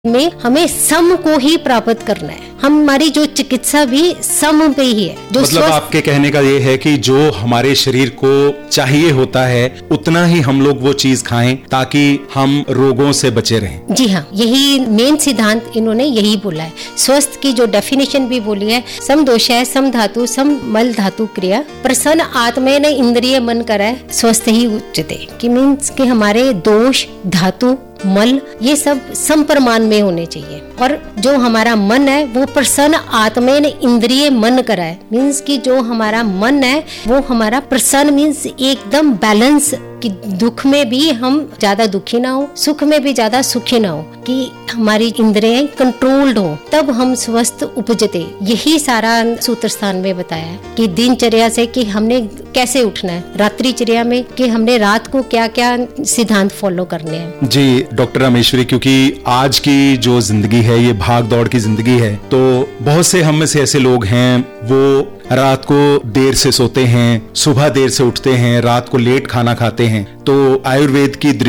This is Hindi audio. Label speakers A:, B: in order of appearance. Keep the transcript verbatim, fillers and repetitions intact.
A: में हमें सम को ही प्राप्त करना है। हमारी जो चिकित्सा भी सम पे ही है। जो
B: मतलब आपके कहने का ये है कि जो हमारे शरीर को चाहिए होता है उतना ही हम लोग वो चीज खाएं ताकि हम रोगों से बचे रहें।
A: जी हाँ, यही मेन सिद्धांत इन्होंने यही बोला है। स्वस्थ की जो डेफिनेशन भी बोली है, सम दोष है, सम धातु, सम मल धातु क्रिया, प्रसन्न आत्मे न इंद्रिय मन करे स्वस्थ ही उच्चते। कि मीन्स कि हमारे दोष, धातु, मल ये सब समप्रमाण में होने चाहिए और जो हमारा मन है वो प्रसन्न आत्मे ने इंद्रिय मन कराए। मीन्स कि जो हमारा मन है वो हमारा प्रसन्न मीन्स एकदम बैलेंस, कि दुख में भी हम ज्यादा दुखी ना हो, सुख में भी ज्यादा सुखी ना हो, कि हमारी इंद्रियां कंट्रोल्ड हो, तब हम स्वस्थ उपजते। यही सारा सूत्र स्थान में बताया है कि दिनचर्या से कि हमने कैसे उठना है, रात्रिचर्या में कि हमने रात को क्या क्या सिद्धांत फॉलो करने हैं।
B: जी डॉक्टर रामेश्वरी, क्योंकि आज की जो जिंदगी है ये भाग दौड़ की जिंदगी है, तो बहुत से हम में से ऐसे लोग हैं वो रात को देर से सोते हैं, सुबह देर से उठते हैं, रात को लेट खाना खाते हैं। तो आयुर्वेद की